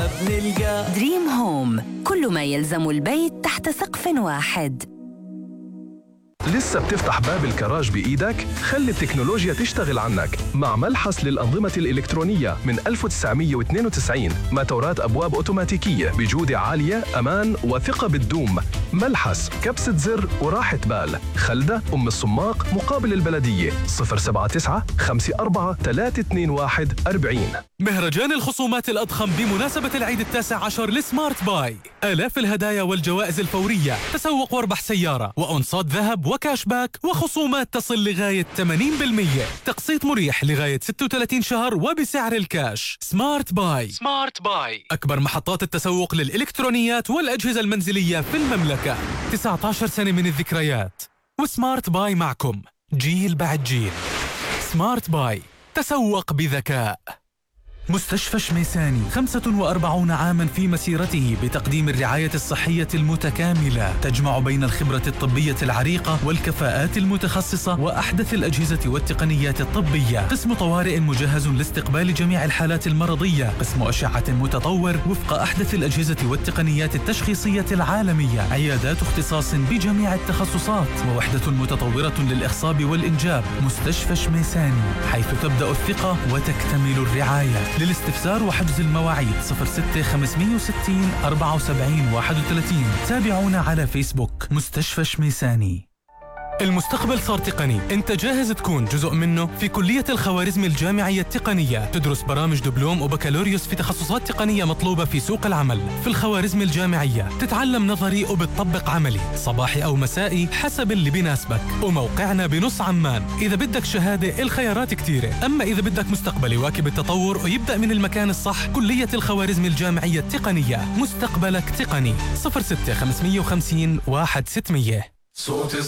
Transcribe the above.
نلقى. دريم هوم، كل ما يلزم البيت تحت سقف واحد. لسه بتفتح باب الكراج بإيدك؟ خلي التكنولوجيا تشتغل عنك مع ملحس للأنظمة الإلكترونية من 1992. موتورات أبواب أوتوماتيكية بجودة عالية، أمان وثقة بتدوم. ملحس، كبسة زر وراحة بال. خلدة أم الصماق مقابل البلدية 079 54 321 40. مهرجان الخصومات الأضخم بمناسبة العيد 19 لسمارت باي. آلاف الهدايا والجوائز الفورية، تسوق واربح سيارة وأنصات ذهب وكاش باك وخصومات تصل لغاية 80%. تقسيط مريح لغاية 36 شهر وبسعر الكاش. سمارت باي. أكبر محطات التسوق للإلكترونيات والأجهزة المنزلية في المملكة. 19 سنة من الذكريات، وسمارت باي معكم جيل بعد جيل. سمارت باي، تسوق بذكاء. مستشفى شميساني 45 عاما في مسيرته بتقديم الرعاية الصحية المتكاملة، تجمع بين الخبرة الطبية العريقة والكفاءات المتخصصة وأحدث الأجهزة والتقنيات الطبية. قسم طوارئ مجهز لاستقبال جميع الحالات المرضية. قسم أشعة متطور وفق أحدث الأجهزة والتقنيات التشخيصية العالمية. عيادات اختصاص بجميع التخصصات ووحدة متطورة للإخصاب والإنجاب. مستشفى شميساني، حيث تبدأ الثقة وتكتمل الرعاية. للاستفسار وحجز المواعيد 06 560 74 31. تابعونا على فيسبوك مستشفى شميساني. المستقبل صار تقني، انت جاهز تكون جزء منه؟ في كلية الخوارزمي الجامعية التقنية تدرس برامج دبلوم وبكالوريوس في تخصصات تقنية مطلوبة في سوق العمل. في الخوارزمي الجامعية تتعلم نظري وبتطبق عملي، صباحي أو مسائي حسب اللي بيناسبك. وموقعنا بنص عمان. إذا بدك شهادة الخيارات كتيرة، أما إذا بدك مستقبل يواكب التطور ويبدأ من المكان الصح، كلية الخوارزمي الجامعية التقنية، مستقبلك تقني. 06 550 1600.